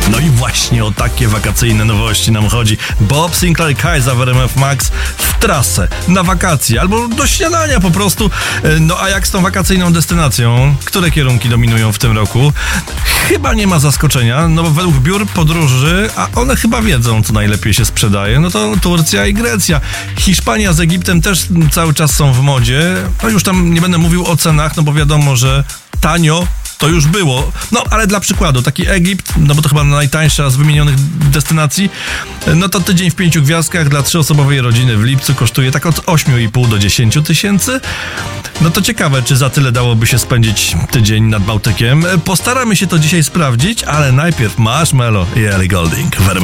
No i właśnie o takie wakacyjne nowości nam chodzi. Bob Sinclair Kaiser w RMF Max w trasę, na wakacje albo do śniadania po prostu. No a jak z tą wakacyjną destynacją? Które kierunki dominują w tym roku? Chyba nie ma zaskoczenia, no bo według biur podróży, a one chyba wiedzą, co najlepiej się sprzedaje, no to Turcja i Grecja. Hiszpania z Egiptem też cały czas są w modzie. No już tam nie będę mówił o cenach, no bo wiadomo, że tanio to już było. No, ale dla przykładu, taki Egipt, no bo to chyba najtańsza z wymienionych destynacji, no to tydzień w 5 gwiazdkach dla 3-osobowej rodziny w lipcu kosztuje tak od 8,5 do 10 tysięcy. No to ciekawe, czy za tyle dałoby się spędzić tydzień nad Bałtykiem. Postaramy się to dzisiaj sprawdzić, ale najpierw Marshmello i Ellie Goulding w RMF